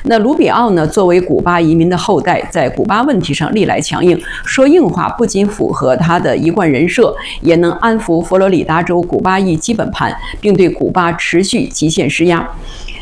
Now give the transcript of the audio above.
那卢比奥呢，作为古巴移民的后代，在古巴问题上历来强硬，说硬话不仅符合他的一贯人设，也能安抚佛罗里达州古巴裔基本盘，并对古巴持续极限施压。